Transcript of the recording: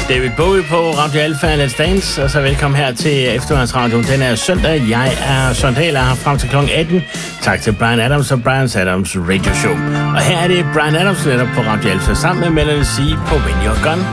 David Bowie på Radio Alpha, Let's Dance, og så velkommen her til Eftermiddagsradioen. Den er søndag. Jeg er Søren Dahl, her frem til kl. 18. Tak til Bryan Adams og Bryan Adams Radio Show. Og her er det Bryan Adams netop på Radio Alpha sammen med Melanie C. på When You're Gone.